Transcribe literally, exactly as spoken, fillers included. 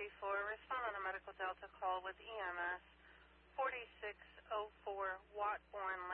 three four, respond on a Medical Delta call with E M S forty-six oh four Wattbourne